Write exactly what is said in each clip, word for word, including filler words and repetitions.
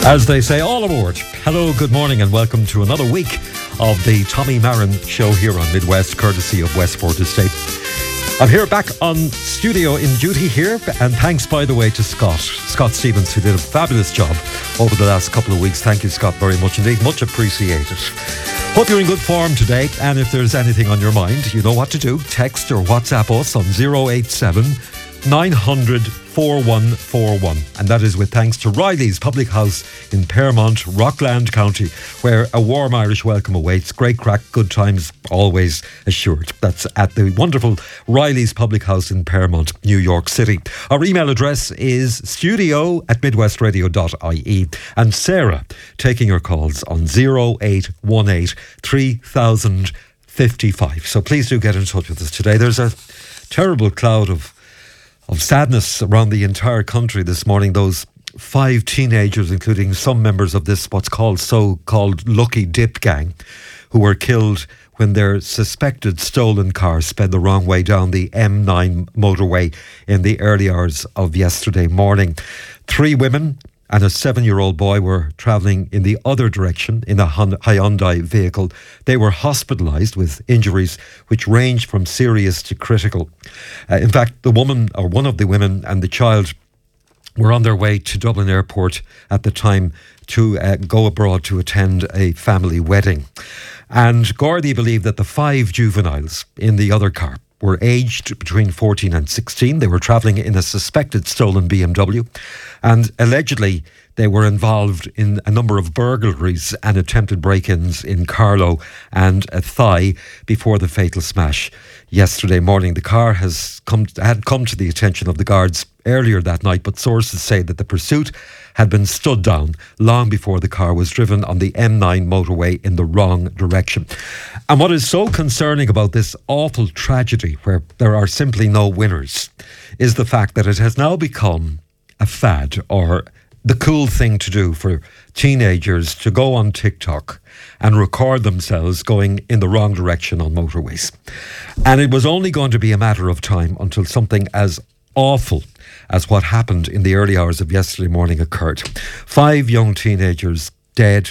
As they say, all aboard. Hello, good morning, and welcome to another week of the Tommy Marin Show here on Midwest, courtesy of Westport Estate. I'm here back on studio in duty here, and thanks, by the way, to Scott, Scott Stevens, who did a fabulous job over the last couple of weeks. Thank you, Scott, very much indeed. Much appreciated. Hope you're in good form today, and if there's anything on your mind, you know what to do. Text or WhatsApp us on zero eight seven nine hundred four one four one, and that is with thanks to Riley's Public House in Pearmont, Rockland County, where a warm Irish welcome awaits. Great crack, good times always assured. That's at the wonderful Riley's Public House in Pearmont, New York City. Our email address is studio at midwestradio dot I E, and Sarah taking your calls on zero eight one eight three thousand fifty-five. So please do get in touch with us today. There's a terrible cloud of of sadness around the entire country this morning. Those five teenagers, including some members of this what's called so-called Lucky Dip gang, who were killed when their suspected stolen car sped the wrong way down the M nine motorway in the early hours of yesterday morning. Three women and a seven-year-old boy were travelling in the other direction in a Hyundai vehicle. They were hospitalised with injuries which ranged from serious to critical. Uh, in fact, the woman, or one of the women, and the child were on their way to Dublin Airport at the time to uh, go abroad to attend a family wedding. And Gardaí believe that the five juveniles in the other car were aged between fourteen and sixteen. They were travelling in a suspected stolen B M W, and allegedly they were involved in a number of burglaries and attempted break-ins in Carlow and Athy before the fatal smash yesterday morning. The car has come had come to the attention of the guards earlier that night, but sources say that the pursuit had been stood down long before the car was driven on the M nine motorway in the wrong direction. And what is so concerning about this awful tragedy, where there are simply no winners, is the fact that it has now become a fad, or the cool thing to do, for teenagers to go on TikTok and record themselves going in the wrong direction on motorways. And it was only going to be a matter of time until something as awful as what happened in the early hours of yesterday morning occurred. Five young teenagers dead,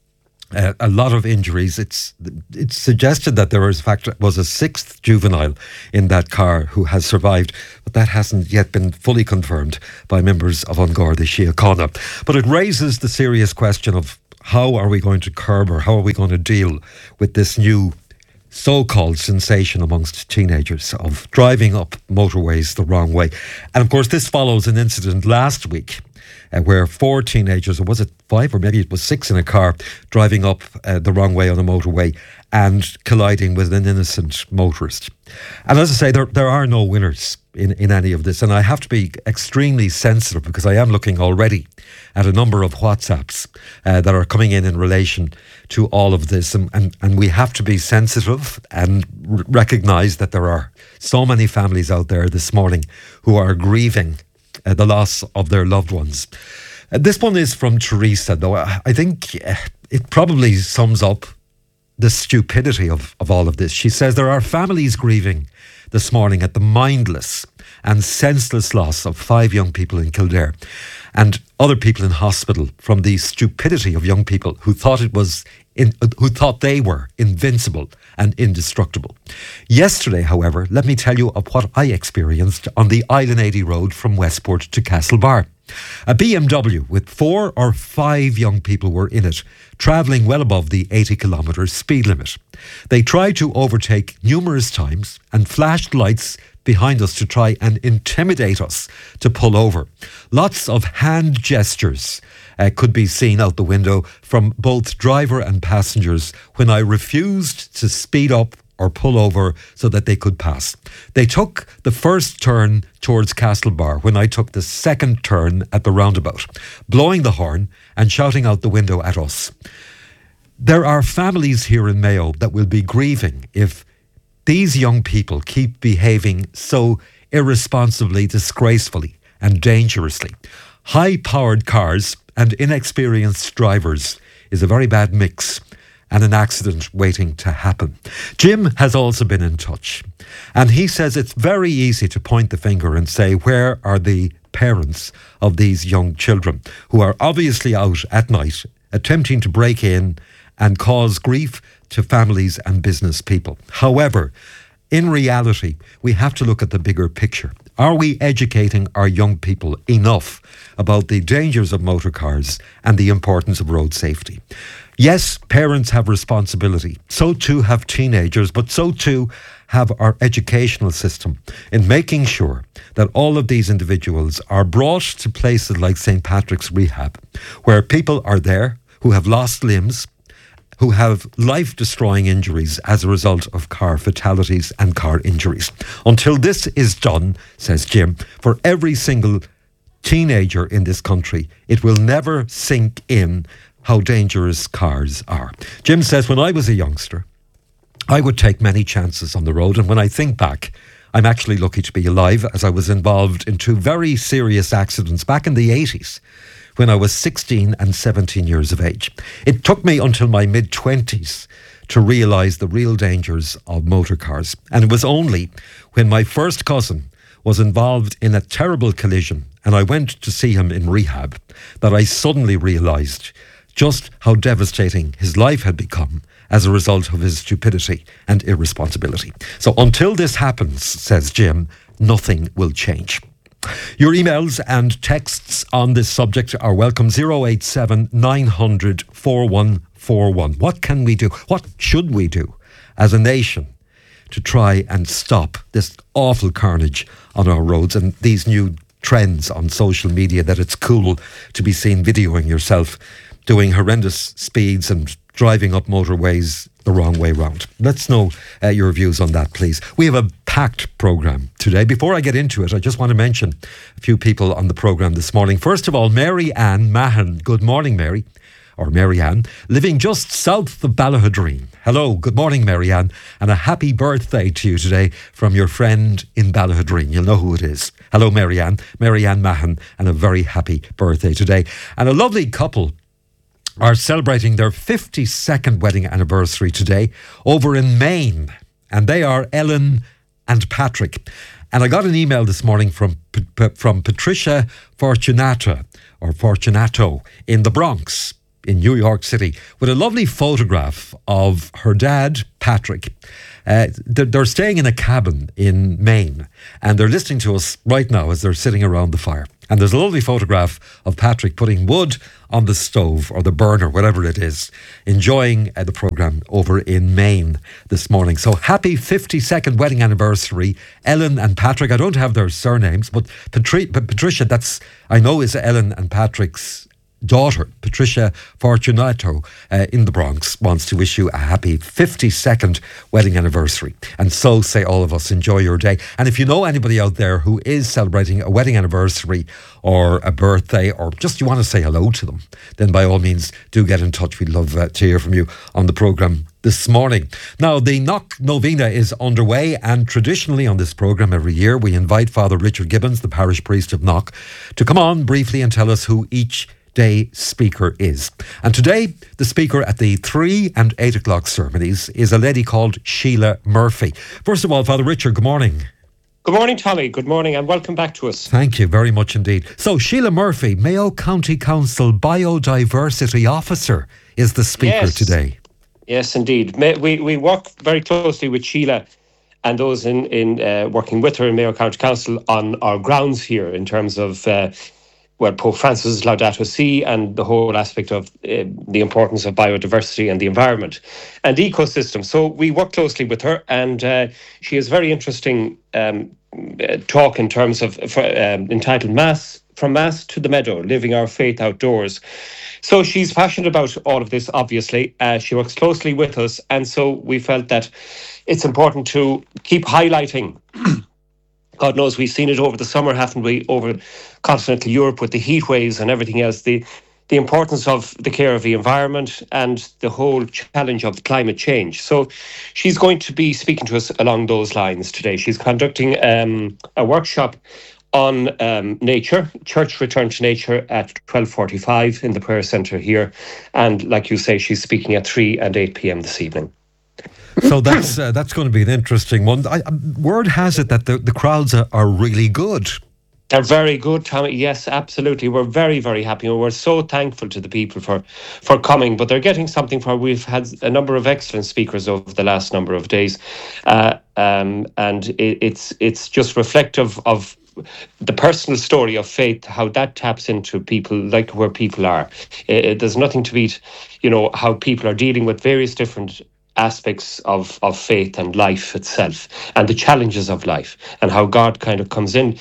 uh, a lot of injuries. It's it's suggested that there was, in fact, was a sixth juvenile in that car who has survived, but that hasn't yet been fully confirmed by members of An Garda Síochána. But it raises the serious question of how are we going to curb, or how are we going to deal with this new so-called sensation amongst teenagers of driving up motorways the wrong way. And of course this follows an incident last week uh, where four teenagers, or was it five, or maybe it was six, in a car driving up uh, the wrong way on a motorway and colliding with an innocent motorist. And as I say, there there are no winners in, in any of this, and I have to be extremely sensitive because I am looking already at a number of WhatsApps uh, that are coming in in relation to all of this, and, and, and we have to be sensitive and r- recognise that there are so many families out there this morning who are grieving uh, the loss of their loved ones. Uh, this one is from Teresa, though. I, I think uh, it probably sums up the stupidity of, of all of this. She says there are families grieving this morning at the mindless and senseless loss of five young people in Kildare, and other people in hospital from the stupidity of young people who thought it was in, who thought they were invincible and indestructible. Yesterday, however, let me tell you of what I experienced on the Island eighty road from Westport to Castlebar. A B M W with four or five young people were in it, travelling well above the eighty kilometre speed limit. They tried to overtake numerous times and flashed lights behind us to try and intimidate us to pull over. Lots of hand gestures uh, could be seen out the window from both driver and passengers when I refused to speed up or pull over so that they could pass. They took the first turn towards Castlebar when I took the second turn at the roundabout, blowing the horn and shouting out the window at us. There are families here in Mayo that will be grieving if these young people keep behaving so irresponsibly, disgracefully and dangerously. High-powered cars and inexperienced drivers is a very bad mix, and an accident waiting to happen. Jim has also been in touch, and he says it's very easy to point the finger and say, where are the parents of these young children who are obviously out at night attempting to break in and cause grief to families and business people. However, in reality, we have to look at the bigger picture. Are we educating our young people enough about the dangers of motor cars and the importance of road safety? Yes, parents have responsibility. So too have teenagers, but so too have our educational system in making sure that all of these individuals are brought to places like Saint Patrick's Rehab, where people are there who have lost limbs, who have life-destroying injuries as a result of car fatalities and car injuries. Until this is done, says Jim, for every single teenager in this country, it will never sink in how dangerous cars are. Jim says, when I was a youngster, I would take many chances on the road, and when I think back, I'm actually lucky to be alive, as I was involved in two very serious accidents back in the eighties, when I was sixteen and seventeen years of age. It took me until my mid-twenties to realise the real dangers of motor cars. And it was only when my first cousin was involved in a terrible collision and I went to see him in rehab that I suddenly realised just how devastating his life had become as a result of his stupidity and irresponsibility. So until this happens, says Jim, nothing will change. Your emails and texts on this subject are welcome. zero eight seven nine hundred four one four one. What can we do? What should we do as a nation to try and stop this awful carnage on our roads and these new trends on social media that it's cool to be seen videoing yourself doing horrendous speeds and driving up motorways the wrong way round? Let's know uh, your views on that, please. We have a packed programme today. Before I get into it, I just want to mention a few people on the programme this morning. First of all, Mary Ann Mahan. Good morning, Mary. Or Mary Ann, living just south of Ballahadreen. Hello, good morning, Mary Ann, and a happy birthday to you today from your friend in Ballahadreen. You'll know who it is. Hello, Mary Ann. Mary Ann Mahan, and a very happy birthday today. And a lovely couple are celebrating their fifty-second wedding anniversary today over in Maine. And they are Ellen and Patrick. And I got an email this morning from from Patricia Fortunata, or Fortunato, in the Bronx, in New York City, with a lovely photograph of her dad, Patrick. Uh, they're, they're staying in a cabin in Maine, and they're listening to us right now as they're sitting around the fire. And there's a lovely photograph of Patrick putting wood on the stove, or the burner, whatever it is, enjoying uh, the programme over in Maine this morning. So happy fifty-second wedding anniversary, Ellen and Patrick. I don't have their surnames, but Patri- Patricia, that's, I know, is Ellen and Patrick's daughter, Patricia Fortunato, uh, in the Bronx, wants to wish you a happy fifty-second wedding anniversary. And so say all of us, enjoy your day. And if you know anybody out there who is celebrating a wedding anniversary or a birthday, or just you want to say hello to them, then by all means do get in touch. We'd love uh, to hear from you on the programme this morning. Now, the Knock Novena is underway, and traditionally on this programme every year we invite Father Richard Gibbons, the parish priest of Knock, to come on briefly and tell us who each day speaker is. And today the speaker at the three and eight o'clock ceremonies is a lady called Sheila Murphy. First of all, Father Richard, good morning. Good morning, Tommy. Good morning and welcome back to us. Thank you very much indeed. So Sheila Murphy, Mayo County Council Biodiversity Officer, is the speaker yes. today. Yes, indeed. We we work very closely with Sheila and those in, in uh, working with her in Mayo County Council on our grounds here in terms of uh, well, Pope Francis' Laudato Si and the whole aspect of uh, the importance of biodiversity and the environment and ecosystem. So we work closely with her, and uh, she has very interesting um, uh, talk in terms of uh, um, entitled Mass, From Mass to the Meadow, Living Our Faith Outdoors. So she's passionate about all of this, obviously. Uh, she works closely with us, and so we felt that it's important to keep highlighting God knows we've seen it over the summer, haven't we, over continental Europe with the heat waves and everything else, the the importance of the care of the environment and the whole challenge of climate change. So she's going to be speaking to us along those lines today. She's conducting um, a workshop on um, nature, church return to nature at twelve forty-five in the prayer centre here. And like you say, she's speaking at three and eight p.m. this evening. So that's uh, that's going to be an interesting one. I, word has it that the, the crowds are, are really good. They're very good, Tommy. Yes, absolutely. We're very, very happy. And we're so thankful to the people for, for coming. But they're getting something for. We've had a number of excellent speakers over the last number of days. Uh, um, and it, it's it's just reflective of the personal story of faith, how that taps into people, like where people are. It, it, there's nothing to beat, you know, how people are dealing with various different aspects of, of faith and life itself, and the challenges of life, and how God kind of comes in.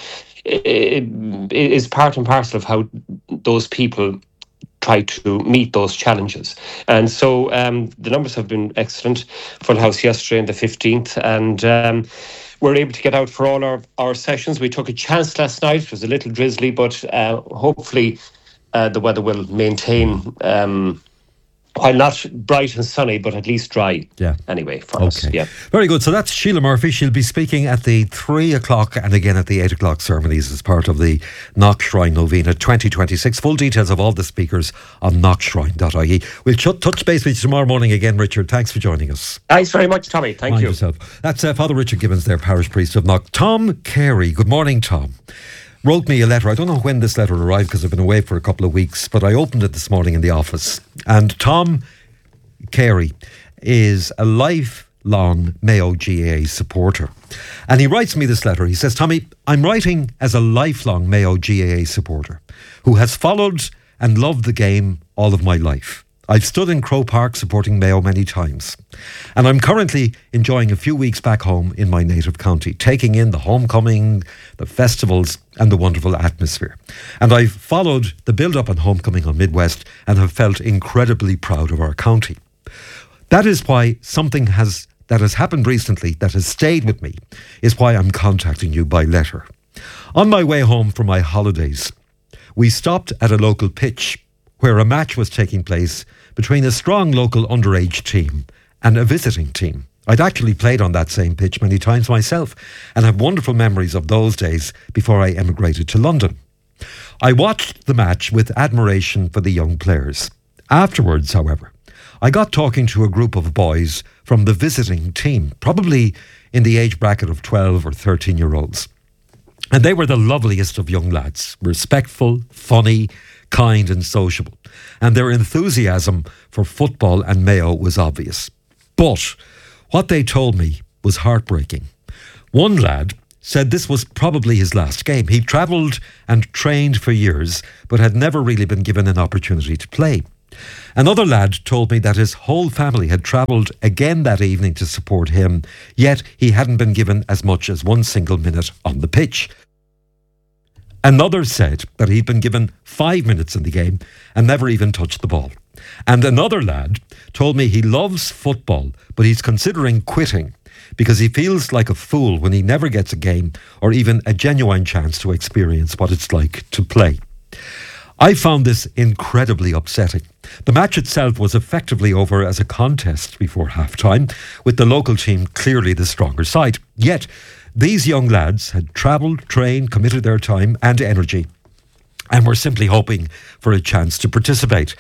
It, it is part and parcel of how those people try to meet those challenges. And so um, the numbers have been excellent. Full house yesterday on the fifteenth, and um, we're able to get out for all our, our sessions. We took a chance last night. It was a little drizzly, but uh, hopefully uh, the weather will maintain, um, while not bright and sunny, but at least dry. Yeah. Anyway, for okay. us. Yeah. Very good. So that's Sheila Murphy. She'll be speaking at the three o'clock and again at the eight o'clock ceremonies as part of the Knock Shrine Novena twenty twenty-six. Full details of all the speakers on knock shrine dot I E. We'll ch- touch base with you tomorrow morning again, Richard. Thanks for joining us. Thanks very much, Tommy. Thank Mind you. yourself. That's uh, Father Richard Gibbons there, parish priest of Knock. Tom Carey. Good morning, Tom. Wrote me a letter. I don't know when this letter arrived because I've been away for a couple of weeks, but I opened it this morning in the office. And Tom Carey is a lifelong Mayo G A A supporter. And he writes me this letter. He says, Tommy, I'm writing as a lifelong Mayo G A A supporter who has followed and loved the game all of my life. I've stood in Croke Park supporting Mayo many times. And I'm currently enjoying a few weeks back home in my native county, taking in the homecoming, the festivals and the wonderful atmosphere. And I've followed the build-up and homecoming on Midwest and have felt incredibly proud of our county. That is why something has that has happened recently that has stayed with me, is why I'm contacting you by letter. On my way home from my holidays, we stopped at a local pitch where a match was taking place between a strong local underage team and a visiting team. I'd actually played on that same pitch many times myself and have wonderful memories of those days before I emigrated to London. I watched the match with admiration for the young players. Afterwards, however, I got talking to a group of boys from the visiting team, probably in the age bracket of twelve or thirteen year olds. And they were the loveliest of young lads, respectful, funny, kind and sociable. And their enthusiasm for football and Mayo was obvious. But what they told me was heartbreaking. One lad said this was probably his last game. He travelled and trained for years, but had never really been given an opportunity to play. Another lad told me that his whole family had travelled again that evening to support him, yet he hadn't been given as much as one single minute on the pitch. Another said that he'd been given five minutes in the game and never even touched the ball. And another lad told me he loves football, but he's considering quitting because he feels like a fool when he never gets a game or even a genuine chance to experience what it's like to play. I found this incredibly upsetting. The match itself was effectively over as a contest before half-time, with the local team clearly the stronger side. Yet, these young lads had travelled, trained, committed their time and energy, and were simply hoping for a chance to participate.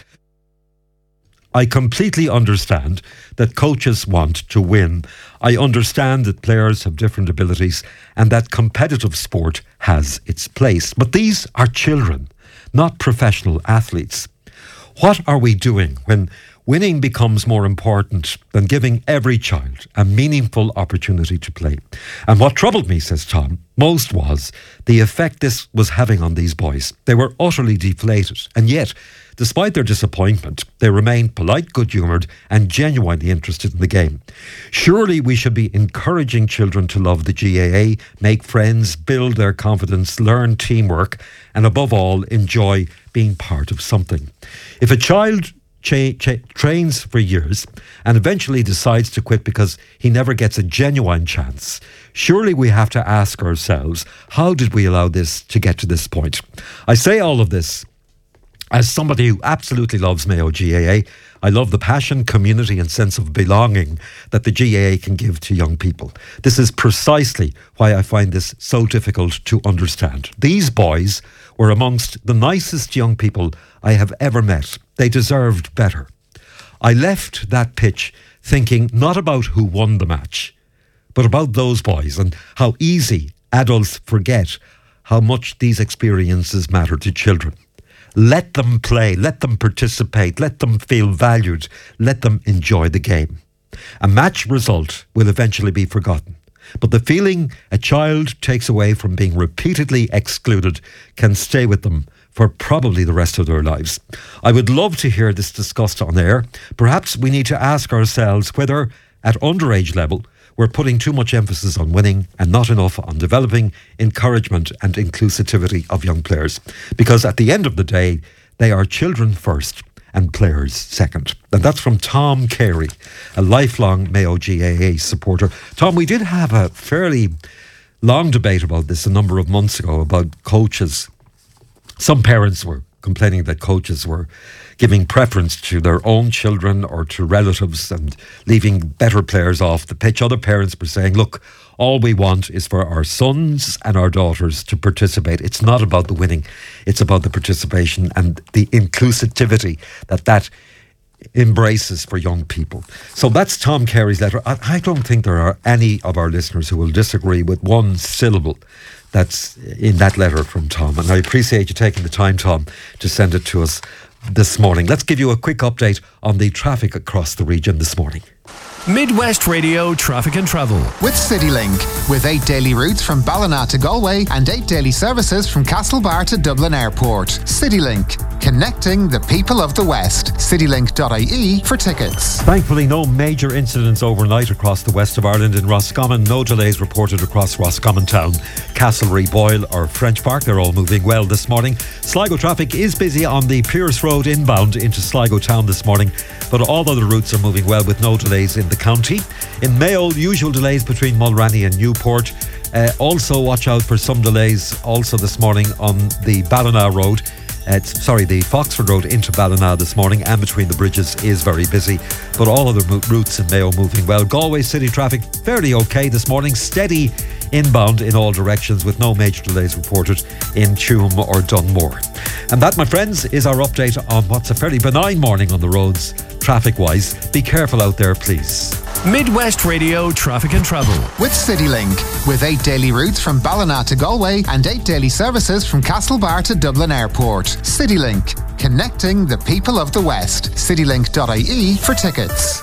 I completely understand that coaches want to win. I understand that players have different abilities and that competitive sport has its place. But these are children, not professional athletes. What are we doing when winning becomes more important than giving every child a meaningful opportunity to play? And what troubled me, says Tom, most was the effect this was having on these boys. They were utterly deflated, and yet, despite their disappointment, they remained polite, good-humoured and genuinely interested in the game. Surely we should be encouraging children to love the G A A, make friends, build their confidence, learn teamwork, and above all, enjoy being part of something. If a child cha- cha- trains for years and eventually decides to quit because he never gets a genuine chance, surely we have to ask ourselves, how did we allow this to get to this point? I say all of this as somebody who absolutely loves Mayo G A A. I love the passion, community and sense of belonging that the G A A can give to young people. This is precisely why I find this so difficult to understand. These boys were amongst the nicest young people I have ever met. They deserved better. I left that pitch thinking not about who won the match, but about those boys and how easy adults forget how much these experiences matter to children. Let them play, let them participate, let them feel valued, let them enjoy the game. A match result will eventually be forgotten, but the feeling a child takes away from being repeatedly excluded can stay with them for probably the rest of their lives. I would love to hear this discussed on air. Perhaps we need to ask ourselves whether, at underage level, we're putting too much emphasis on winning and not enough on developing encouragement and inclusivity of young players. Because at the end of the day, they are children first and players second. And that's from Tom Carey, a lifelong Mayo G A A supporter. Tom, we did have a fairly long debate about this a number of months ago about coaches. Some parents were complaining that coaches were giving preference to their own children or to relatives and leaving better players off the pitch. Other parents were saying, look, all we want is for our sons and our daughters to participate. It's not about the winning, it's about the participation and the inclusivity that that embraces for young people. So that's Tom Carey's letter. I, I don't think there are any of our listeners who will disagree with one syllable that's in that letter from Tom. And I appreciate you taking the time, Tom, to send it to us this morning. Let's give you a quick update on the traffic across the region this morning. Midwest Radio Traffic and Travel with CityLink, with eight daily routes from Ballina to Galway and eight daily services from Castlebar to Dublin Airport. CityLink, connecting the people of the West. citylink dot I E for tickets. Thankfully, no major incidents overnight across the west of Ireland. In Roscommon, no delays reported across Roscommon Town, Castlereagh, Boyle or French Park. They're all moving well this morning. Sligo traffic is busy on the Pierce Road inbound into Sligo Town this morning, but all other routes are moving well with no delays in the county. In Mayo, usual delays between Mulranny and Newport. Uh, also watch out for some delays also this morning on the Ballina Road. Uh, sorry, the Foxford Road into Ballina this morning and between the bridges is very busy, but all other mo- routes in Mayo moving well. Galway city traffic fairly okay this morning, steady inbound in all directions with no major delays reported in Tuam or Dunmore. And that, my friends, is our update on what's a fairly benign morning on the roads traffic-wise. Be careful out there, please. Midwest Radio Traffic and Travel with CityLink, with eight daily routes from Ballina to Galway and eight daily services from Castlebar to Dublin Airport. CityLink, connecting the people of the West. citylink dot I E for tickets.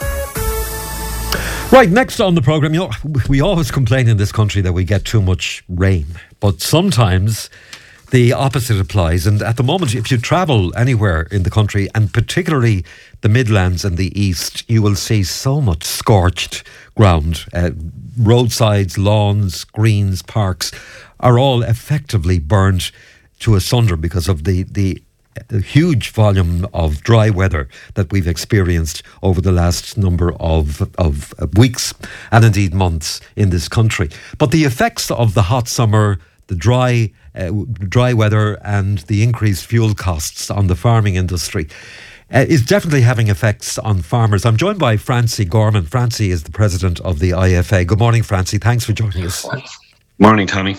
Right, next on the programme, you know, we always complain in this country that we get too much rain, but sometimes the opposite applies. And at the moment, if you travel anywhere in the country, and particularly the Midlands and the East, you will see so much scorched ground. Uh, roadsides, lawns, greens, parks are all effectively burnt to asunder because of the, the a huge volume of dry weather that we've experienced over the last number of, of weeks and indeed months in this country. But the effects of the hot summer, the dry uh, dry weather and the increased fuel costs on the farming industry uh, is definitely having effects on farmers. I'm joined by Francie Gorman. Francie is the president of the I F A. Good morning, Francie. Thanks for joining us. Morning, Tommy.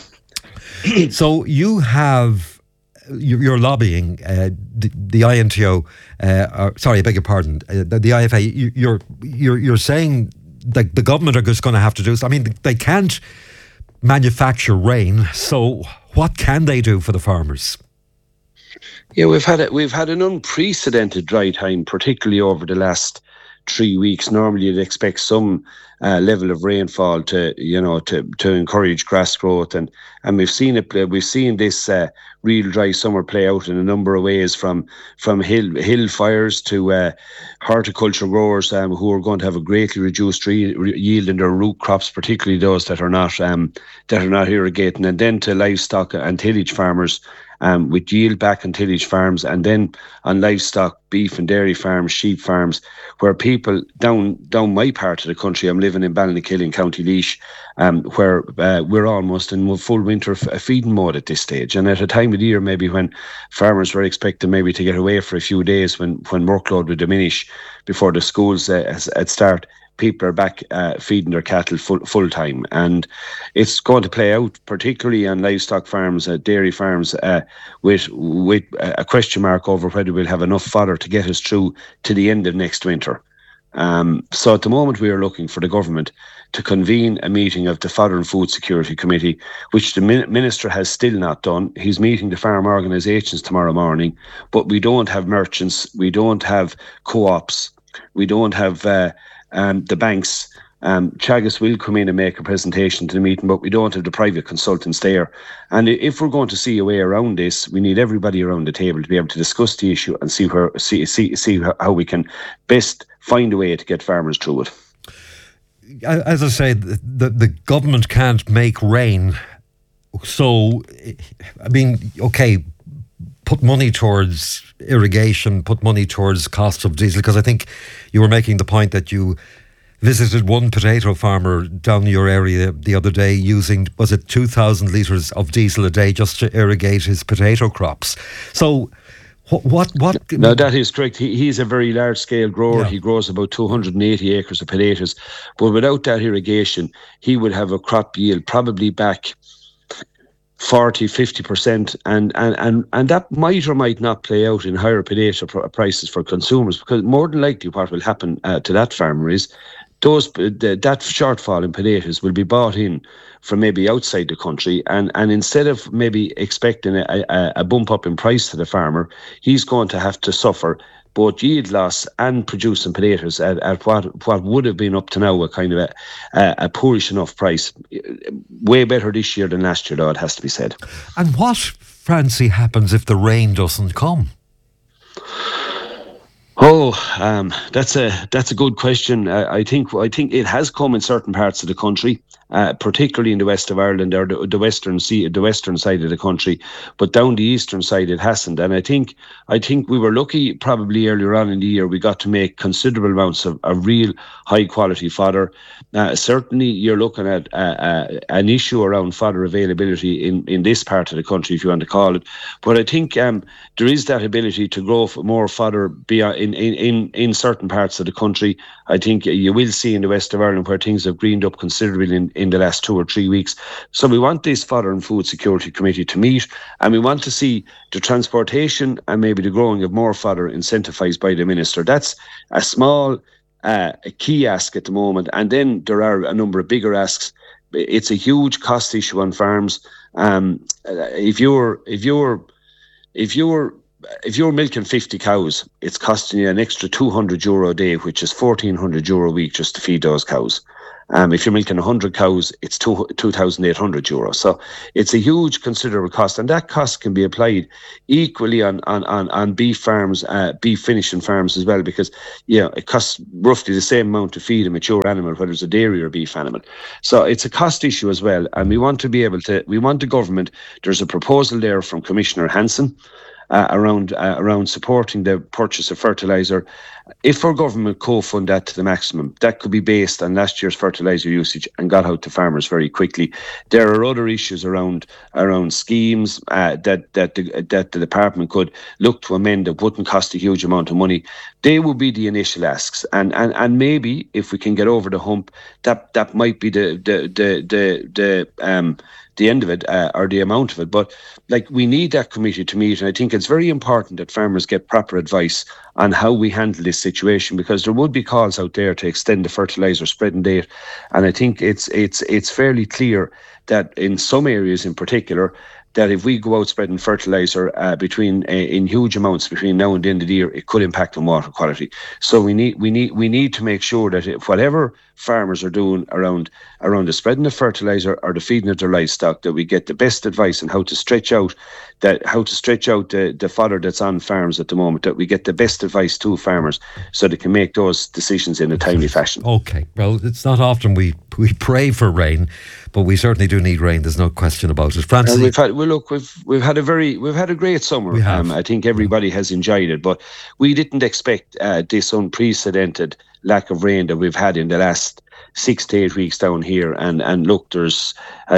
So you have You're lobbying uh, the, the I N T O. Uh, or, sorry, I beg your pardon. Uh, the, the I F A. You, you're you're you're saying that the government are just going to have to do. I mean, they can't manufacture rain. So what can they do for the farmers? Yeah, we've had a, we've had an unprecedented dry time, particularly over the last three weeks. Normally, you'd expect some uh, level of rainfall to, you know, to, to encourage grass growth, and and we've seen it. We've seen this uh, real dry summer play out in a number of ways, from from hill hill fires to uh, horticulture growers um, who are going to have a greatly reduced re- re- yield in their root crops, particularly those that are not um, that are not irrigating, and then to livestock and tillage farmers. Um, with yield back on tillage farms, and then on livestock, beef and dairy farms, sheep farms, where people down down my part of the country, I'm living in Ballinakillen, County Laois, um, where uh, we're almost in full winter f- feeding mode at this stage, and at a time of the year maybe when farmers were expecting maybe to get away for a few days when, when workload would diminish before the schools uh, at start. People are back uh, feeding their cattle full full time, and it's going to play out particularly on livestock farms, uh, dairy farms, uh, with with a question mark over whether we'll have enough fodder to get us through to the end of next winter. Um, so at the moment we are looking for the government to convene a meeting of the Fodder and Food Security Committee, which the min- Minister has still not done. He's meeting the farm organisations tomorrow morning, but we don't have merchants, we don't have co-ops, we don't have uh, um, the banks. Um, Teagasc will come in and make a presentation to the meeting, but we don't have the private consultants there. And if we're going to see a way around this, we need everybody around the table to be able to discuss the issue and see where see see see how we can best find a way to get farmers through it. As I say, the the government can't make rain. So, I mean, okay, put money towards irrigation, put money towards costs of diesel, because I think you were making the point that you visited one potato farmer down your area the other day using, was it two thousand litres of diesel a day just to irrigate his potato crops. So what... what, what no, that is correct. He, he's a very large-scale grower. Yeah. He grows about two hundred eighty acres of potatoes. But without that irrigation, he would have a crop yield probably back forty, fifty percent, and, and, and, and that might or might not play out in higher potato pr- prices for consumers, because more than likely what will happen uh, to that farmer is those the, that shortfall in potatoes will be bought in from maybe outside the country, and, and instead of maybe expecting a, a, a bump up in price to the farmer, he's going to have to suffer both yield loss and producing potatoes at, at what what would have been up to now a kind of a, a, a poorish enough price. Way better this year than last year, though, it has to be said. And what, Francie, happens if the rain doesn't come? Oh, um, that's a that's a good question. Uh, I think I think it has come in certain parts of the country, uh, particularly in the west of Ireland or the, the western sea, the western side of the country. But down the eastern side, it hasn't. And I think I think we were lucky. Probably earlier on in the year, we got to make considerable amounts of, of real high quality fodder. Uh, certainly, you're looking at uh, uh, an issue around fodder availability in, in this part of the country, if you want to call it. But I think um, there is that ability to grow more fodder beyond in. In, in, in certain parts of the country. I think you will see in the west of Ireland where things have greened up considerably in, in the last two or three weeks. So we want this Fodder and Food Security Committee to meet, and we want to see the transportation and maybe the growing of more fodder incentivised by the Minister. That's a small uh, a key ask at the moment, and then there are a number of bigger asks. It's a huge cost issue on farms. Um, if you're if you're if you're If you're milking fifty cows, it's costing you an extra two hundred euro a day, which is fourteen hundred euro a week just to feed those cows. Um, if you're milking one hundred cows, it's two thousand eight hundred euro. So it's a huge, considerable cost. And that cost can be applied equally on on, on, on beef farms, uh, beef finishing farms as well, because you know, it costs roughly the same amount to feed a mature animal, whether it's a dairy or beef animal. So it's a cost issue as well. And we want to be able to, we want the government, there's a proposal there from Commissioner Hansen, Uh, around uh, around supporting the purchase of fertiliser. If our government co-fund that to the maximum, that could be based on last year's fertiliser usage and got out to farmers very quickly. There are other issues around around schemes uh, that that the, that the department could look to amend that wouldn't cost a huge amount of money. They would be the initial asks, and and and maybe if we can get over the hump, that that might be the the the the, the um. the end of it uh, or the amount of it. But like, we need that committee to meet, and I think it's very important that farmers get proper advice on how we handle this situation, because there would be calls out there to extend the fertiliser spreading date, and I think it's it's it's fairly clear that in some areas in particular, that if we go out spreading fertiliser uh, between uh, in huge amounts between now and the end of the year, it could impact on water quality. So we need we need we need to make sure that if whatever farmers are doing around around the spreading of fertiliser or the feeding of their livestock, that we get the best advice on how to stretch out that how to stretch out the, the fodder that's on farms at the moment, that we get the best advice to farmers so they can make those decisions in a timely fashion. Okay, well, it's not often we we pray for rain, but we certainly do need rain. There's no question about it. Francie, and we've had well, look, we've we've had a very we've had a great summer. We have. Um, I think everybody has enjoyed it, but we didn't expect uh, this unprecedented lack of rain that we've had in the last six to eight weeks down here. And and look, there's uh,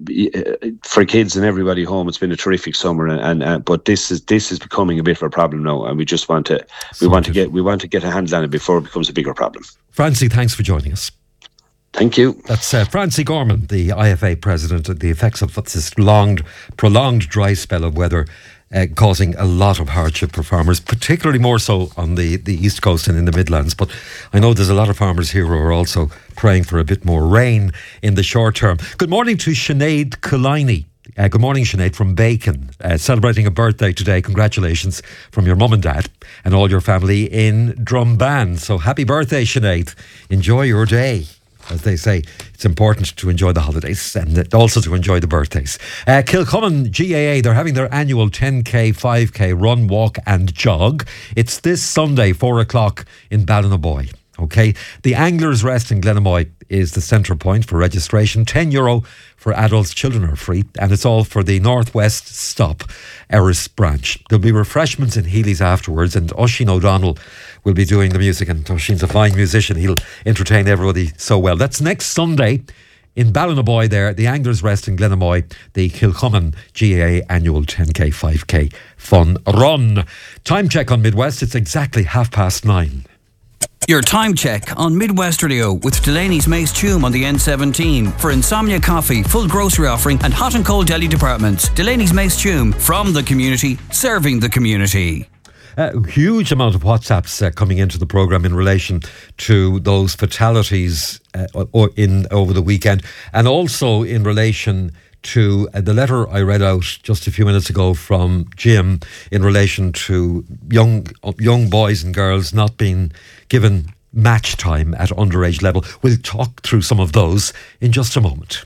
uh, for kids and everybody home, it's been a terrific summer. And, and uh, but this is this is becoming a bit of a problem now, and we just want to we Sorted. want to get we want to get a handle on it before it becomes a bigger problem. Francie, thanks for joining us. Thank you. That's uh, Francie Gorman, the I F A president, of the effects of this long, prolonged dry spell of weather uh, causing a lot of hardship for farmers, particularly more so on the, the East Coast and in the Midlands. But I know there's a lot of farmers here who are also praying for a bit more rain in the short term. Good morning to Sinead Kulini. Uh, good morning, Sinead, from Bacon, uh, celebrating a birthday today. Congratulations from your mum and dad and all your family in Drumban. So happy birthday, Sinead. Enjoy your day. As they say, it's important to enjoy the holidays and also to enjoy the birthdays. Uh, Kilcommon G A A, they're having their annual ten K, five K run, walk and jog. It's this Sunday, four o'clock in Ballinaboy. Okay, the Anglers Rest in Glenamoy is the centre point for registration. ten euro for adults, children are free, and it's all for the Northwest Stop Erris branch. There'll be refreshments in Healy's afterwards, and Oisín O'Donnell will be doing the music, and Oisín's a fine musician. He'll entertain everybody so well. That's next Sunday in Ballinaboy there, the Anglers Rest in Glenamoy, the Kilcommon G A A annual ten K, five K fun run. Time check on Midwest, it's exactly half past nine. Your time check on Midwest Radio with Delaney's Mace Tume on the N seventeen. For Insomnia Coffee, full grocery offering and hot and cold deli departments. Delaney's Mace Tume, from the community, serving the community. A uh, huge amount of WhatsApps uh, coming into the programme in relation to those fatalities uh, or in over the weekend, and also in relation to uh, the letter I read out just a few minutes ago from Jim in relation to young uh, young boys and girls not being given match time at underage level. We'll talk through some of those in just a moment.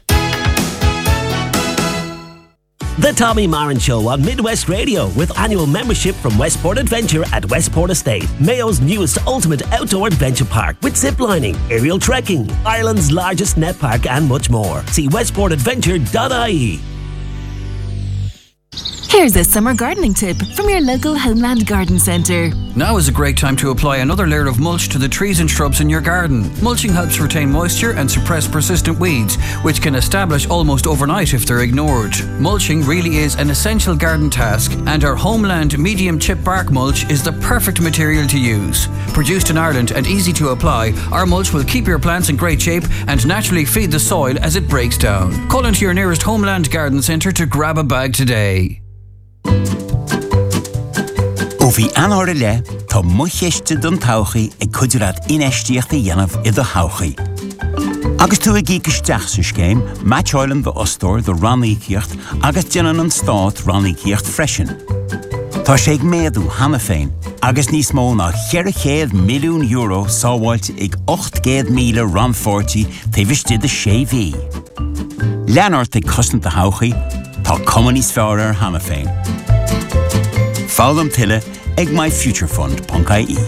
The Tommy Marin Show on Midwest Radio with annual membership from Westport Adventure at Westport Estate, Mayo's newest ultimate outdoor adventure park with ziplining, aerial trekking, Ireland's largest net park and much more. See westport adventure dot I E. Here's a summer gardening tip from your local Homeland Garden Centre. Now is a great time to apply another layer of mulch to the trees and shrubs in your garden. Mulching helps retain moisture and suppress persistent weeds, which can establish almost overnight if they're ignored. Mulching really is an essential garden task, and our Homeland medium chip bark mulch is the perfect material to use. Produced in Ireland and easy to apply, our mulch will keep your plants in great shape and naturally feed the soil as it breaks down. Call into your nearest Homeland Garden Centre to grab a bag today. Ó bhí anóra le, tá mucheiste don tauchaí ag cuidirad inéistíochta dhéanamh i do tauchaí. Agus tú ag ícisteach sa scéim, Match Island the Ostor, the Rannícíocht, agus déanann an Stát Rannícíocht freisin. Tá sé ag méadú hana féin, agus níos mó ná cheirichéad milliún euro sábháilte ag ocht gcéad míle ranfortí taobhiste de sé bhí. Leanart ag cosnta tauchaí, tá cumanís fearr ar hana féin. Fálam tile ag my future fund dot I E.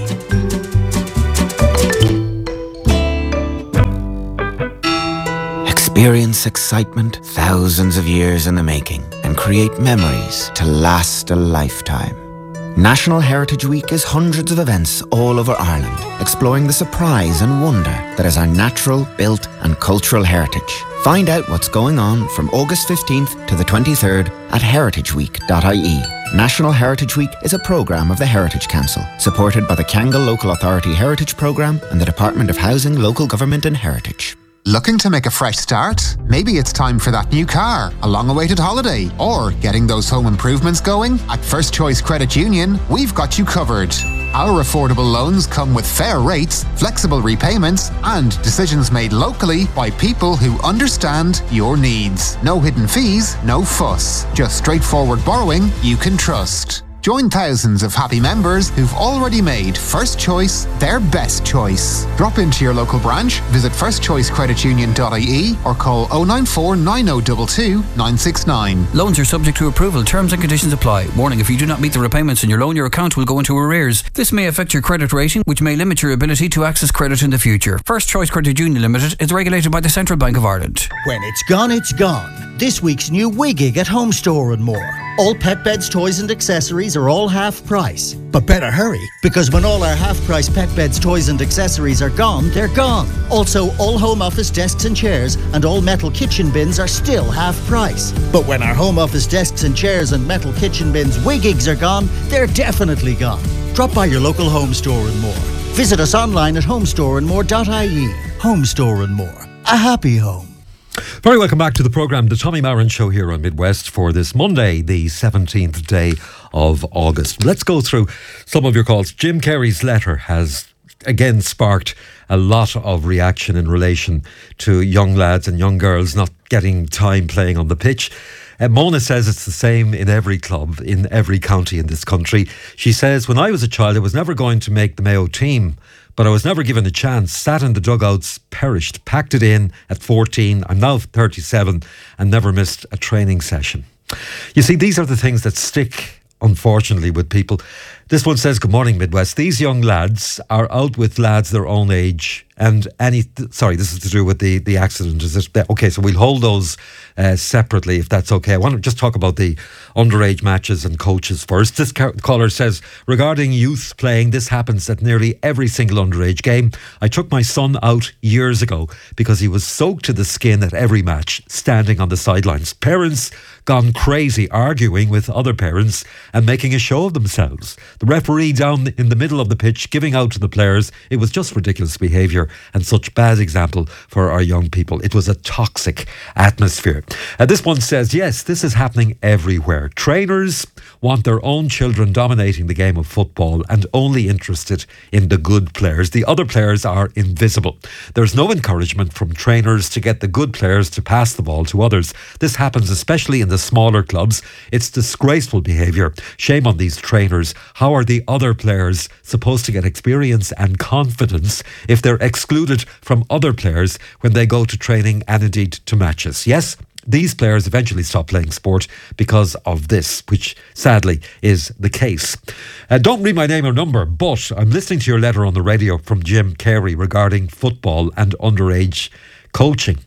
Experience excitement thousands of years in the making and create memories to last a lifetime. National Heritage Week is hundreds of events all over Ireland, exploring the surprise and wonder that is our natural, built and cultural heritage. Find out what's going on from August fifteenth to the twenty-third at heritage week dot I E. National Heritage Week is a programme of the Heritage Council, supported by the Kangol Local Authority Heritage Programme and the Department of Housing, Local Government and Heritage. Looking to make a fresh start? Maybe it's time for that new car, a long-awaited holiday, or getting those home improvements going? At First Choice Credit Union, we've got you covered. Our affordable loans come with fair rates, flexible repayments, and decisions made locally by people who understand your needs. No hidden fees, no fuss. Just straightforward borrowing you can trust. Join thousands of happy members who've already made First Choice their best choice. Drop into your local branch, visit first choice credit union dot I E or call oh nine four nine oh two two nine six nine. Loans are subject to approval. Terms and conditions apply. Warning, if you do not meet the repayments in your loan, your account will go into arrears. This may affect your credit rating, which may limit your ability to access credit in the future. First Choice Credit Union Limited is regulated by the Central Bank of Ireland. When it's gone, it's gone. This week's new Wiggig at Home Store and More. All pet beds, toys and accessories are all half price. But better hurry, because when all our half price pet beds, toys and accessories are gone, they're gone. Also, all home office desks and chairs and all metal kitchen bins are still half price. But when our home office desks and chairs and metal kitchen bins Wiggigs are gone, they're definitely gone. Drop by your local Home Store and More. Visit us online at home store and more dot I E. Home Store and More. A happy home. Very welcome back to the programme, the Tommy Marin Show here on Midwest for this Monday, the seventeenth day of August. Let's go through some of your calls. Jim Carey's letter has again sparked a lot of reaction in relation to young lads and young girls not getting time playing on the pitch. Uh, Mona says it's the same in every club, in every county in this country. She says, when I was a child, I was never going to make the Mayo team, but I was never given a chance, sat in the dugouts, perished, packed it in at fourteen. I'm now thirty-seven and never missed a training session. You see, these are the things that stick, unfortunately, with people. This one says, good morning, Midwest. These young lads are out with lads their own age and any... Th- sorry, this is to do with the, the accident. Is it? Okay, so we'll hold those uh, separately, if that's okay. I want to just talk about the underage matches and coaches first. This ca- caller says, regarding youth playing, this happens at nearly every single underage game. I took my son out years ago because he was soaked to the skin at every match, standing on the sidelines. Parents gone crazy, arguing with other parents and making a show of themselves. The referee down in the middle of the pitch giving out to the players. It was just ridiculous behaviour and such bad example for our young people. It was a toxic atmosphere. Uh, this one says, yes, this is happening everywhere. Trainers want their own children dominating the game of football and only interested in the good players. The other players are invisible. There's no encouragement from trainers to get the good players to pass the ball to others. This happens especially in the smaller clubs. It's disgraceful behaviour. Shame on these trainers. How are the other players supposed to get experience and confidence if they're excluded from other players when they go to training and indeed to matches? Yes, these players eventually stop playing sport because of this, which sadly is the case. Uh, don't read my name or number, but I'm listening to your letter on the radio from Jim Carey regarding football and underage coaching.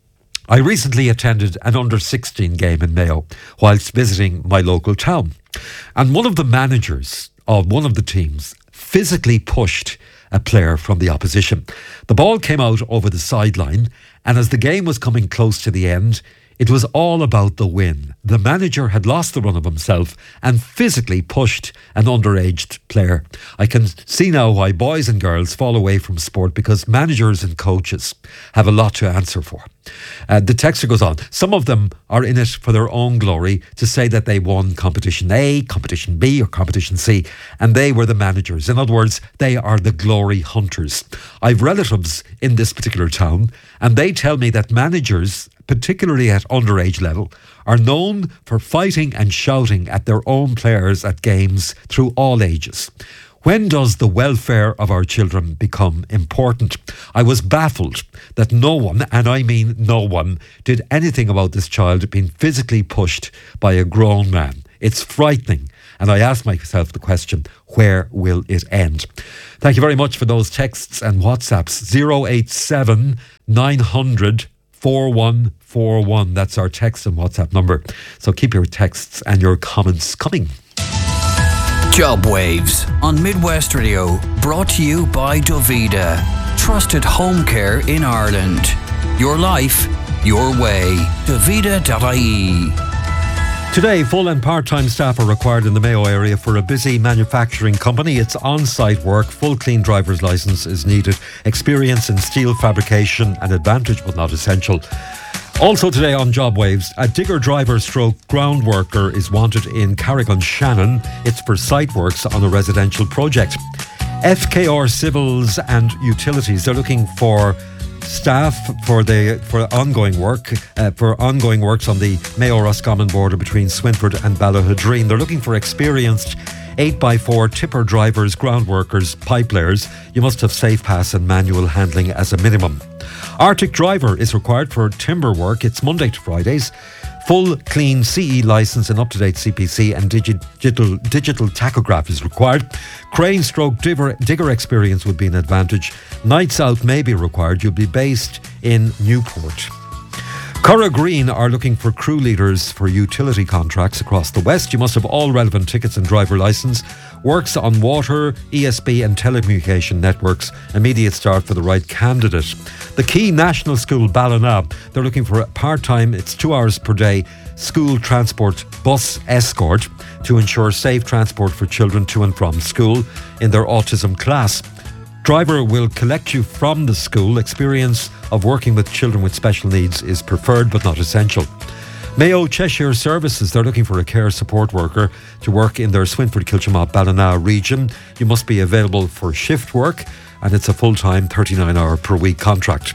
I recently attended an under sixteen game in Mayo whilst visiting my local town. And one of the managers of one of the teams physically pushed a player from the opposition. The ball came out over the sideline, and as the game was coming close to the end, it was all about the win. The manager had lost the run of himself and physically pushed an underage player. I can see now why boys and girls fall away from sport, because managers and coaches have a lot to answer for. Uh, the texter goes on. Some of them are in it for their own glory, to say that they won competition A, competition B or competition C, and they were the managers. In other words, they are the glory hunters. I've relatives in this particular town, and they tell me that managers, particularly at underage level, are known for fighting and shouting at their own players at games through all ages. When does the welfare of our children become important? I was baffled that no one, and I mean no one, did anything about this child being physically pushed by a grown man. It's frightening. And I ask myself the question, where will it end? Thank you very much for those texts and WhatsApps. zero eight seven nine hundred four one four one. That's our text and WhatsApp number. So keep your texts and your comments coming. Job Waves on Midwest Radio, brought to you by Dovida. Trusted home care in Ireland. Your life, your way. Dovida dot I E. Today, full and part-time staff are required in the Mayo area for a busy manufacturing company. It's on-site work. Full clean driver's licence is needed. Experience in steel fabrication an advantage but not essential. Also today on Job Waves, a digger driver stroke ground worker is wanted in Carrick-on-Shannon. It's for site works on a residential project. F K R Civils and Utilities, they're looking for staff for the for ongoing work uh, for ongoing works on the Mayo-Roscommon border between Swinford and Ballahadreen. They're looking for experienced eight by four tipper drivers, ground workers, pipe layers. You must have safe pass and manual handling as a minimum. Arctic driver is required for timber work. It's Monday to Fridays. Full clean C E licence and up-to-date C P C and digi- digital digital tachograph is required. Crane stroke digger, digger experience would be an advantage. Nights out may be required. You'll be based in Newport. Curra Green are looking for crew leaders for utility contracts across the West. You must have all relevant tickets and driver licence. Works on water, E S B and telecommunication networks. Immediate start for the right candidate. The Key National School Ballina, they're looking for a part-time, it's two hours per day, school transport bus escort to ensure safe transport for children to and from school in their autism class. Driver will collect you from the school. Experience of working with children with special needs is preferred but not essential. Mayo Cheshire Services, they're looking for a care support worker to work in their Swinford, Kilchimop, Ballina region. You must be available for shift work, and it's a full-time thirty-nine hour per week contract.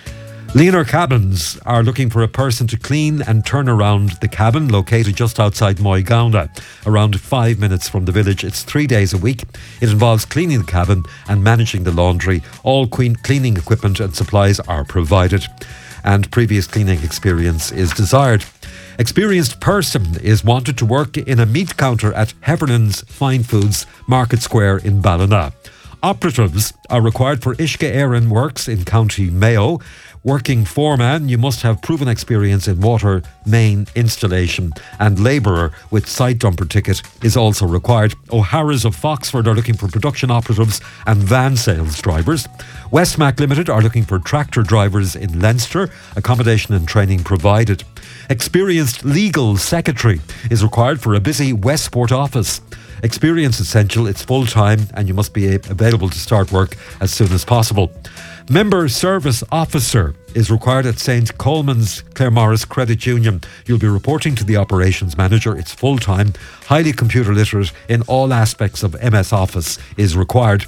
Leaner Cabins are looking for a person to clean and turn around the cabin located just outside Moygownda, around five minutes from the village. It's three days a week. It involves cleaning the cabin and managing the laundry. All clean, cleaning equipment and supplies are provided, and previous cleaning experience is desired. Experienced person is wanted to work in a meat counter at Hefferlan's Fine Foods Market Square in Ballina. Operatives are required for Ishka Éireann Works in County Mayo. Working foreman, you must have proven experience in water main installation, and labourer with site dumper ticket is also required. O'Hara's of Foxford are looking for production operatives and van sales drivers. Westmac Limited are looking for tractor drivers in Leinster. Accommodation and training provided. Experienced legal secretary is required for a busy Westport office. Experience essential, it's full time, and you must be available to start work as soon as possible. Member Service Officer is required at Saint Coleman's Claremorris Credit Union. You'll be reporting to the Operations Manager. It's full-time, highly computer literate in all aspects of M S Office is required.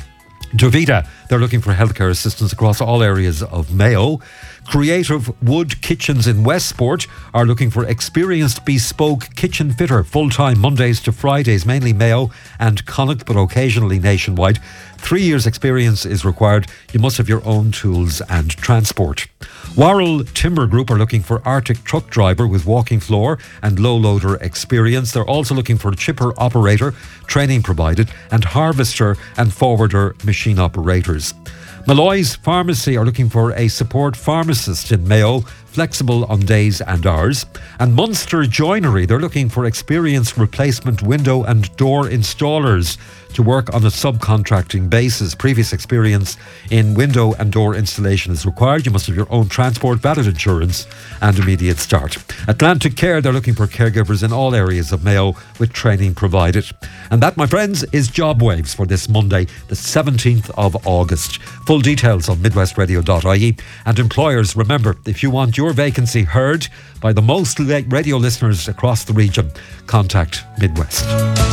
Dovita, they're looking for healthcare assistants across all areas of Mayo. Creative Wood Kitchens in Westport are looking for experienced bespoke kitchen fitter, full-time, Mondays to Fridays, mainly Mayo and Connacht, but occasionally nationwide. Three years experience is required. You must have your own tools and transport. Warrell Timber Group are looking for Arctic truck driver with walking floor and low loader experience. They're also looking for a chipper operator, training provided, and harvester and forwarder machine operators. Malloy's Pharmacy are looking for a support pharmacist in Mayo, flexible on days and hours. And Munster Joinery, they're looking for experienced replacement window and door installers to work on a subcontracting basis. Previous experience in window and door installation is required. You must have your own transport, valid insurance and immediate start. Atlantic Care, they're looking for caregivers in all areas of Mayo with training provided. And that, my friends, is Job Waves for this Monday, the seventeenth of August. Full details on midwest radio dot I E. And employers, remember, if you want your vacancy heard by the most radio listeners across the region, contact Midwest.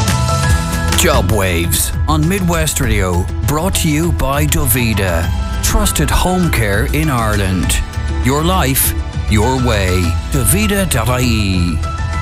Job Waves on Midwest Radio, brought to you by Dovida. Trusted home care in Ireland. Your life, your way. Dovida dot I E.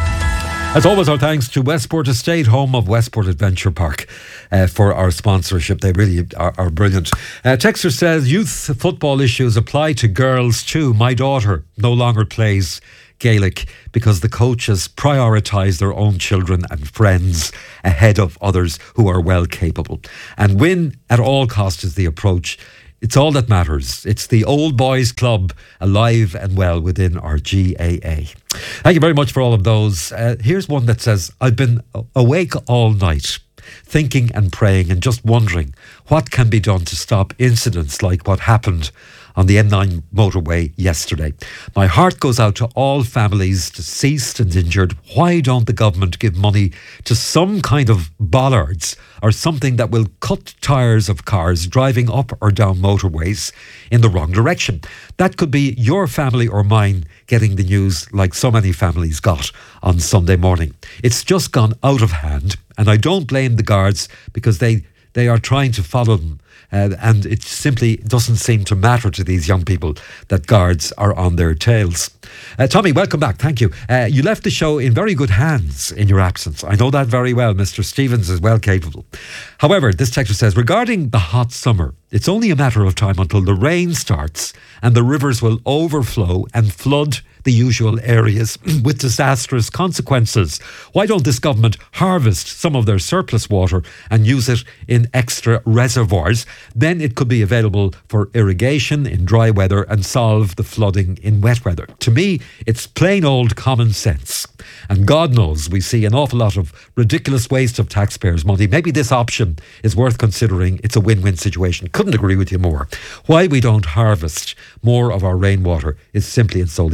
As always, our thanks to Westport Estate, home of Westport Adventure Park, uh, for our sponsorship. They really are, are brilliant. Uh, Texter says, youth football issues apply to girls too. My daughter no longer plays Gaelic because the coaches prioritise their own children and friends ahead of others who are well capable. And win at all cost is the approach. It's all that matters. It's the old boys club alive and well within our G A A. Thank you very much for all of those. Uh, here's one that says, I've been awake all night, thinking and praying and just wondering what can be done to stop incidents like what happened on the M nine motorway yesterday. My heart goes out to all families deceased and injured. Why don't the government give money to some kind of bollards or something that will cut tyres of cars driving up or down motorways in the wrong direction? That could be your family or mine getting the news like so many families got on Sunday morning. It's just gone out of hand, and I don't blame the guards because they, they are trying to follow them. Uh, and it simply doesn't seem to matter to these young people that guards are on their tails. Uh, Tommy, welcome back. Thank you. Uh, you left the show in very good hands in your absence. I know that very well. Mister Stevens is well capable. However, this texter says, regarding the hot summer, it's only a matter of time until the rain starts and the rivers will overflow and flood the usual areas with disastrous consequences. Why don't this government harvest some of their surplus water and use it in extra reservoirs? Then it could be available for irrigation in dry weather and solve the flooding in wet weather. To me, it's plain old common sense. And God knows we see an awful lot of ridiculous waste of taxpayers' money. Maybe this option is worth considering. It's a win-win situation. Couldn't agree with you more. Why we don't harvest more of our rainwater is simply and solely beyond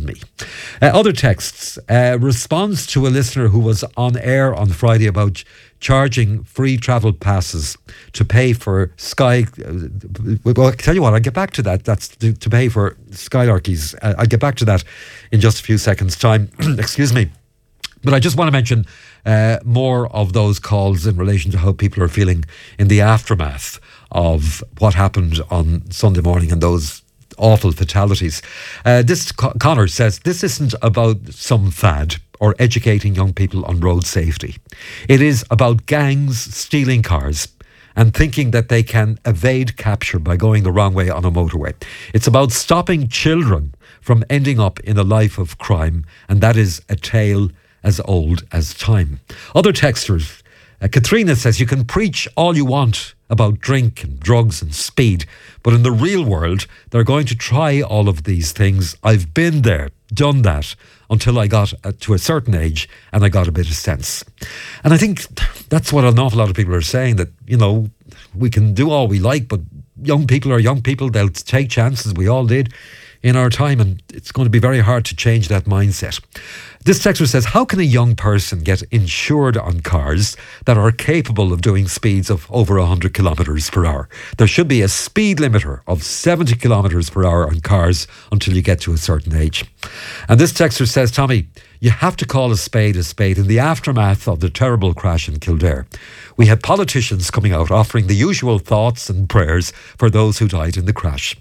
me. Uh, other texts. Uh, response to a listener who was on air on Friday about charging free travel passes to pay for Sky. Uh, well, I tell you what, I'll get back to that. That's to, to pay for Skylarkies. Uh, I'll get back to that in just a few seconds' time. Excuse me. But I just want to mention uh, more of those calls in relation to how people are feeling in the aftermath of what happened on Sunday morning and those awful fatalities. Uh, this Con- Connor says, this isn't about some fad or educating young people on road safety. It is about gangs stealing cars and thinking that they can evade capture by going the wrong way on a motorway. It's about stopping children from ending up in a life of crime, and that is a tale as old as time. Other texters, uh, Katrina says, you can preach all you want about drink and drugs and speed, but in the real world, they're going to try all of these things. I've been there, done that, until I got uh, to a certain age and I got a bit of sense. And I think that's what an awful lot of people are saying, that, you know, we can do all we like, but young people are young people. They'll take chances. We all did in our time, and it's going to be very hard to change that mindset. This texter says, how can a young person get insured on cars that are capable of doing speeds of over one hundred kilometres per hour? There should be a speed limiter of seventy kilometres per hour on cars until you get to a certain age. And this texter says, Tommy, you have to call a spade a spade. In the aftermath of the terrible crash in Kildare, we had politicians coming out offering the usual thoughts and prayers for those who died in the crash.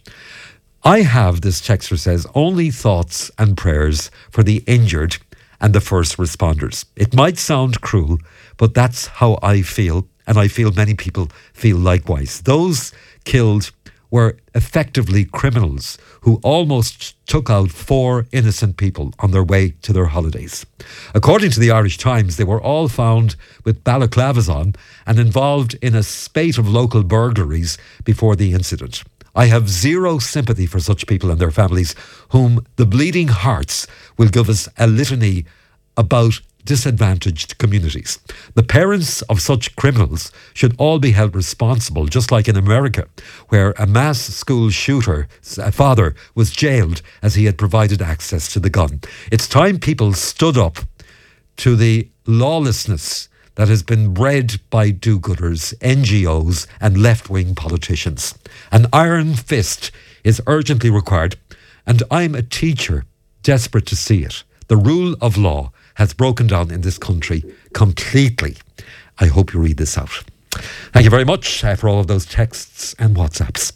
I have, this texter says, only thoughts and prayers for the injured and the first responders. It might sound cruel, but that's how I feel, and I feel many people feel likewise. Those killed were effectively criminals who almost took out four innocent people on their way to their holidays. According to the Irish Times, they were all found with balaclavas on and involved in a spate of local burglaries before the incident. I have zero sympathy for such people and their families, whom the bleeding hearts will give us a litany about disadvantaged communities. The parents of such criminals should all be held responsible, just like in America, where a mass school shooter's father was jailed as he had provided access to the gun. It's time people stood up to the lawlessness that has been bred by do-gooders, N G Os and left-wing politicians. An iron fist is urgently required, and I'm a teacher desperate to see it. The rule of law has broken down in this country completely. I hope you read this out. Thank you very much uh, for all of those texts and WhatsApps.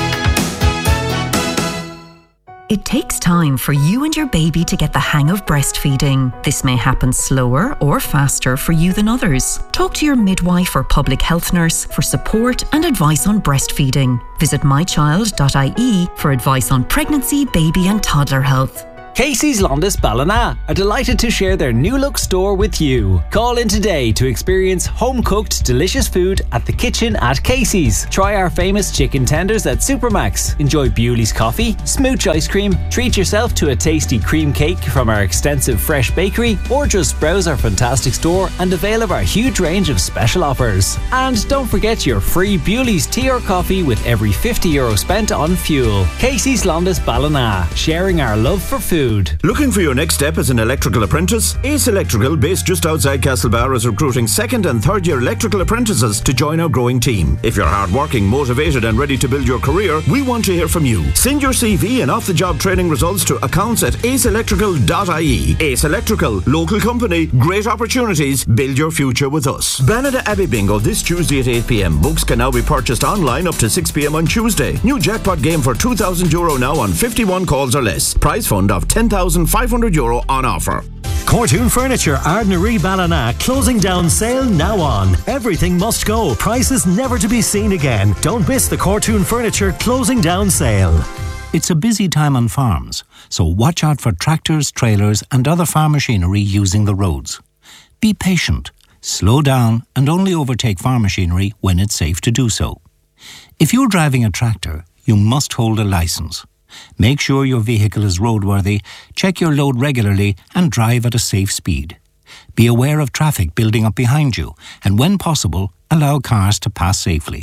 It takes time for you and your baby to get the hang of breastfeeding. This may happen slower or faster for you than others. Talk to your midwife or public health nurse for support and advice on breastfeeding. Visit my child dot I E for advice on pregnancy, baby and toddler health. Casey's Londis Ballina are delighted to share their new look store with you. Call in today to experience home-cooked delicious food at the kitchen at Casey's. Try our famous chicken tenders at Supermax. Enjoy Bewley's coffee, smooch ice cream, treat yourself to a tasty cream cake from our extensive fresh bakery, or just browse our fantastic store and avail of our huge range of special offers. And don't forget your free Bewley's tea or coffee with every fifty euro spent on fuel. Casey's Londis Ballina, sharing our love for food. Looking for your next step as an electrical apprentice? Ace Electrical, based just outside Castlebar, is recruiting second and third year electrical apprentices to join our growing team. If you're hardworking, motivated and ready to build your career, we want to hear from you. Send your C V and off-the-job training results to accounts at ace electrical dot I E. Ace Electrical, local company, great opportunities, build your future with us. Banada Abbey Bingo this Tuesday at eight p.m. Books can now be purchased online up to six p.m. on Tuesday. New jackpot game for two thousand euro now on fifty-one calls or less. Prize fund of ten thousand five hundred euro on offer. Cortoon Furniture, Ardnaree Ballina, closing down sale now on. Everything must go. Prices never to be seen again. Don't miss the Cortoon Furniture closing down sale. It's a busy time on farms, so watch out for tractors, trailers and other farm machinery using the roads. Be patient, slow down and only overtake farm machinery when it's safe to do so. If you're driving a tractor, you must hold a licence. Make sure your vehicle is roadworthy, check your load regularly and drive at a safe speed. Be aware of traffic building up behind you and when possible, allow cars to pass safely.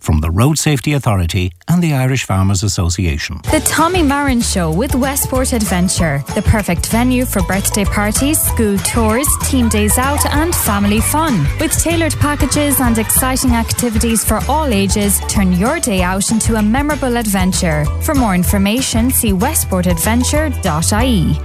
from the Road Safety Authority and the Irish Farmers Association. The Tommy Marin Show with Westport Adventure, the perfect venue for birthday parties, school tours, team days out and family fun. With tailored packages and exciting activities for all ages, turn your day out into a memorable adventure. For more information, see westport adventure dot I E.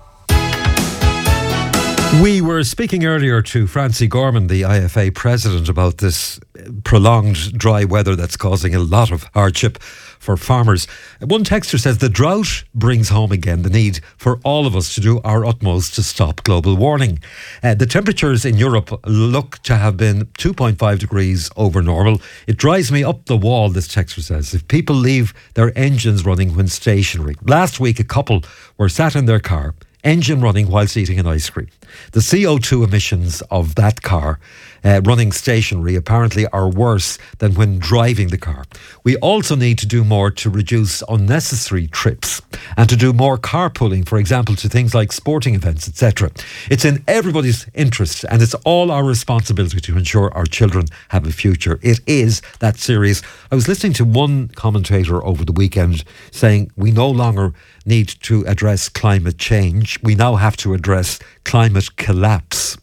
We were speaking earlier to Francie Gorman, the I F A president, about this prolonged dry weather that's causing a lot of hardship for farmers. One texter says the drought brings home again the need for all of us to do our utmost to stop global warming. Uh, the temperatures in Europe look to have been two point five degrees over normal. It drives me up the wall, this texter says, if people leave their engines running when stationary. Last week a couple were sat in their car, engine running whilst eating an ice cream. The C O two emissions of that car uh, running stationary apparently are worse than when driving the car. We also need to do more to reduce unnecessary trips and to do more carpooling, for example, to things like sporting events, et cetera. It's in everybody's interest and it's all our responsibility to ensure our children have a future. It is that serious. I was listening to one commentator over the weekend saying we no longer need to address climate change. We now have to address climate collapse.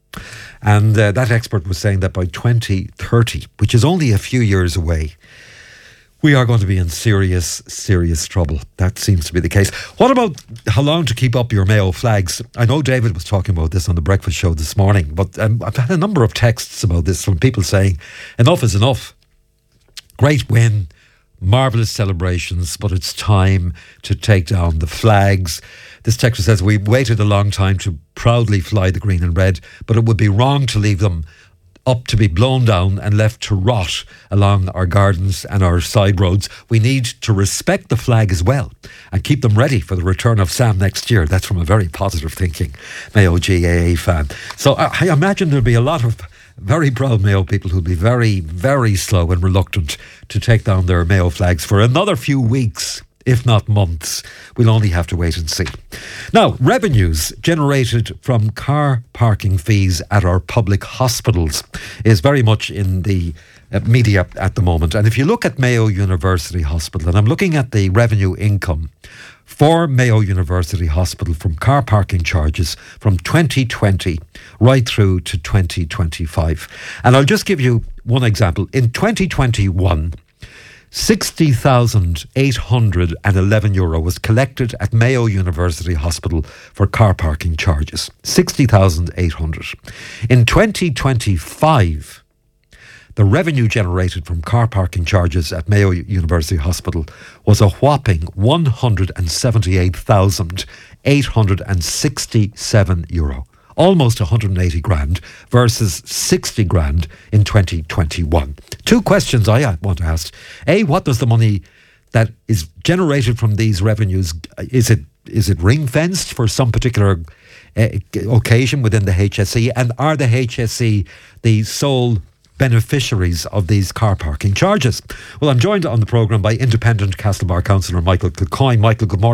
And uh, that expert was saying that by twenty thirty, which is only a few years away, we are going to be in serious, serious trouble. That seems to be the case. What about how long to keep up your Mayo flags? I know David was talking about this on the breakfast show this morning, but um, I've had a number of texts about this from people saying enough is enough. Great win. Marvellous celebrations, but it's time to take down the flags. This texter says, we waited a long time to proudly fly the green and red, but it would be wrong to leave them up to be blown down and left to rot along our gardens and our side roads. We need to respect the flag as well and keep them ready for the return of Sam next year. That's from a very positive thinking Mayo G A A fan. So I, I imagine there'll be a lot of very proud Mayo people who'll be very, very slow and reluctant to take down their Mayo flags for another few weeks, if not months. We'll only have to wait and see. Now, revenues generated from car parking fees at our public hospitals is very much in the uh, media at the moment. And if you look at Mayo University Hospital, and I'm looking at the revenue income for Mayo University Hospital from car parking charges from twenty twenty right through to twenty twenty-five. And I'll just give you one example. In twenty twenty-one, sixty thousand eight hundred eleven euro was collected at Mayo University Hospital for car parking charges. sixty thousand eight hundred. In twenty twenty-five, the revenue generated from car parking charges at Mayo University Hospital was a whopping one hundred seventy-eight thousand eight hundred sixty-seven euro. Almost one hundred eighty grand versus sixty grand in twenty twenty-one. Two questions I want to ask. A, what does the money that is generated from these revenues, is it is it ring-fenced for some particular uh, occasion within the H S E? And are the H S E the sole beneficiaries of these car parking charges? Well, I'm joined on the programme by independent Castlebar councillor Michael Kilcoyne. Michael, good morning.